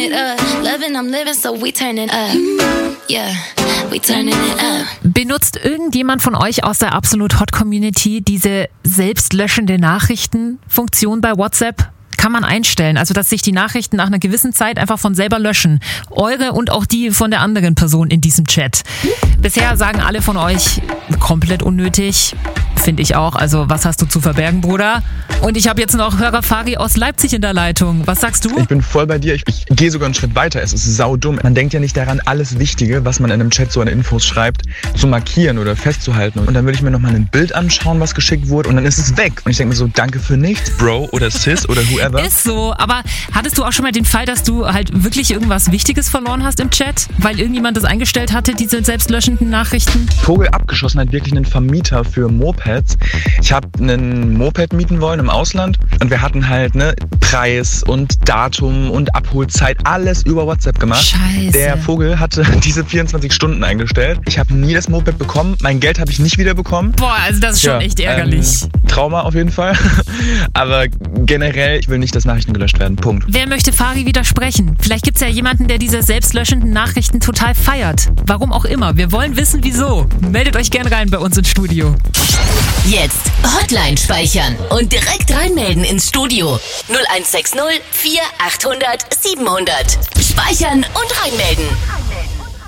it up. Loving, I'm living, so we turning up. Yeah, we turning it up. Benutzt irgendjemand von euch aus der Absolut Hot Community diese selbstlöschende Nachrichtenfunktion bei WhatsApp? Kann man einstellen, also dass sich die Nachrichten nach einer gewissen Zeit einfach von selber löschen. Eure und auch die von der anderen Person in diesem Chat. Bisher sagen alle von euch, komplett unnötig. Finde ich auch. Also was hast du zu verbergen, Bruder? Und ich habe jetzt noch Hörer Fari aus Leipzig in der Leitung. Was sagst du? Ich bin voll bei dir. Ich gehe sogar einen Schritt weiter. Es ist saudumm. Man denkt ja nicht daran, alles Wichtige, was man in einem Chat so an Infos schreibt, zu markieren oder festzuhalten. Und dann würde ich mir nochmal ein Bild anschauen, was geschickt wurde. Und dann ist es weg. Und ich denke mir so, danke für nichts, Bro oder Sis oder whoever. Ist so. Aber hattest du auch schon mal den Fall, dass du halt wirklich irgendwas Wichtiges verloren hast im Chat? Weil irgendjemand das eingestellt hatte, diese selbstlöschenden Nachrichten? Vogel abgeschossen hat wirklich einen Vermieter für Mopeds. Ich habe einen Moped mieten wollen im Ausland und wir hatten halt Preis und Datum und Abholzeit, alles über WhatsApp gemacht. Scheiße. Der Vogel hatte diese 24 Stunden eingestellt. Ich habe nie das Moped bekommen. Mein Geld habe ich nicht wieder bekommen. Boah, also das ist schon echt ärgerlich. Trauma auf jeden Fall. Aber generell, ich will nicht, dass Nachrichten gelöscht werden. Punkt. Wer möchte Fari widersprechen? Vielleicht gibt es ja jemanden, der diese selbstlöschenden Nachrichten total feiert. Warum auch immer. Wir wollen wissen, wieso. Meldet euch gern rein bei uns ins Studio. Jetzt Hotline speichern und direkt reinmelden ins Studio. 0160 4800 700. Speichern und reinmelden.